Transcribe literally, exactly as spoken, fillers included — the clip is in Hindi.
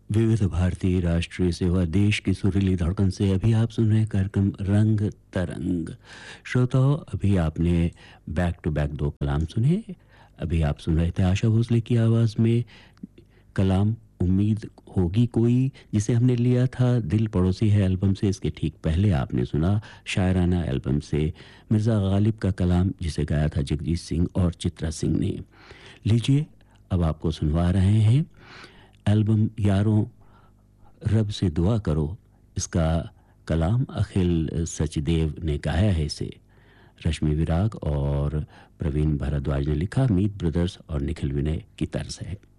विविध भारती राष्ट्रीय सेवा देश की सुरीली धड़कन से अभी आप सुन रहे हैं कार्यक्रम रंग तरंग। श्रोताओं, अभी आपने बैक टू बैक दो कलाम सुने। अभी आप सुन रहे थे आशा भोसले की आवाज़ में कलाम उम्मीद होगी कोई, जिसे हमने लिया था दिल पड़ोसी है एल्बम से। इसके ठीक पहले आपने सुना शायराना एल्बम से मिर्ज़ा गालिब का कलाम, जिसे गाया था जगजीत सिंह और चित्रा सिंह ने। लीजिए, अब आपको सुनवा रहे हैं एल्बम यारों रब से दुआ करो। इसका कलाम अखिल सचदेव ने गाया है। इसे रश्मि विराग और प्रवीण भारद्वाज ने लिखा। मीत ब्रदर्स और निखिल विनय की तर्ज है।